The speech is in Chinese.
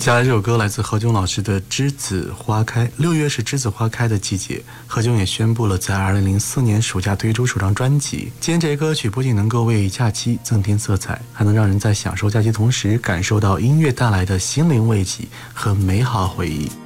接下来这首歌来自何炅老师的《栀子花开》。6月是栀子花开的季节，何炅也宣布了在2004年暑假推出首张专辑。今天这些歌曲不仅能够为假期增添色彩，还能让人在享受假期同时感受到音乐带来的心灵慰藉和美好回忆。